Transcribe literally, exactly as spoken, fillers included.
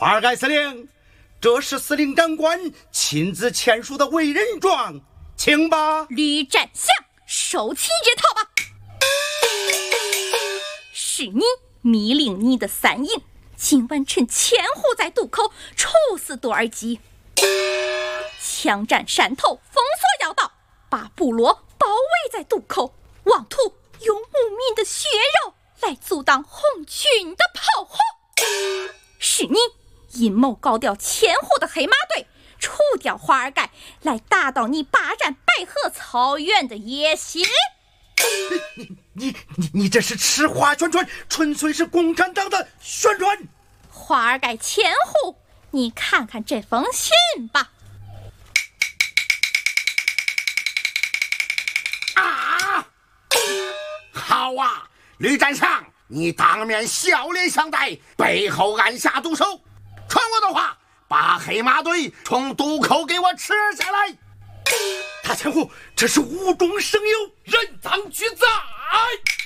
花儿盖司令，这是司令长官亲自签署的委任状，请吧。 吕占相，收起这套吧。是你密令你的三营今晚趁千户在渡口处死多尔基，枪战山头，封锁要道，把部落包围在渡口，妄图用牧民的血肉来阻挡红军的炮火。是你阴谋搞掉千户的黑马队，除掉花儿盖，来达到你霸占白河草原的野心。 你你你你这是吃花宣传，纯粹是共产党的宣传。 花儿盖千户，你看看这封信吧。 啊！好啊，吕占相，你当面笑脸相待，背后暗下毒手。传我的话，把黑马队从渡口给我吃下来。 大千户，这是无中生有， 人赃俱在。